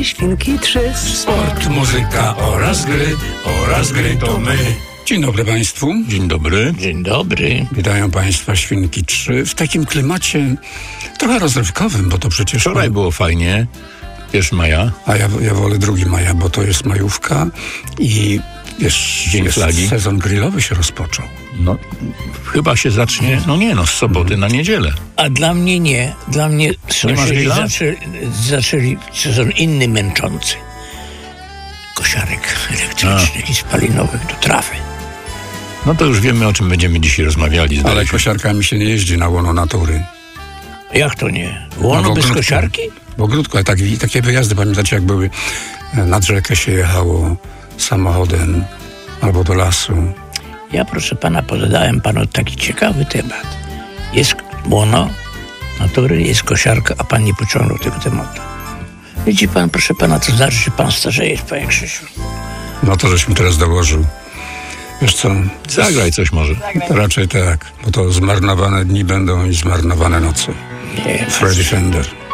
Świnki 3. Sport, muzyka oraz gry to my. Dzień dobry Państwu. Dzień dobry. Dzień dobry. Witają Państwa Świnki 3 w takim klimacie trochę rozrywkowym, bo to przecież... Wczoraj było fajnie, 1 maja. A ja wolę 2 maja, bo to jest majówka i wiesz, Dzień flagi. Sezon grillowy się rozpoczął. No, chyba się zacznie, z soboty na niedzielę. A dla mnie nie. Dla mnie sąsiedzi grilla? zaczęli sezon inny, męczący. Kosiarek elektrycznych i spalinowych do trawy. No to już wiemy, o czym będziemy dzisiaj rozmawiali. zdaje Ale się. kosiarkami się nie jeździ na łono natury. Jak to nie? No, Łono w bez ogródku. kosiarki? W ogródku, ale takie wyjazdy, pamiętacie, jak były nad rzekę się jechało samochodem albo do lasu. Ja, proszę pana, zadałem panu taki ciekawy temat. Jest łono natury, jest kosiarka, a pan nie pociągnął tego tematu. Widzi pan, proszę pana, to znaczy, że pan starzeje, panie Krzysiu. No to żeśmy teraz dołożył. Wiesz co? Zagraj coś może. To raczej tak, bo to zmarnowane dni będą i zmarnowane noce. Nie, Freddy Fender.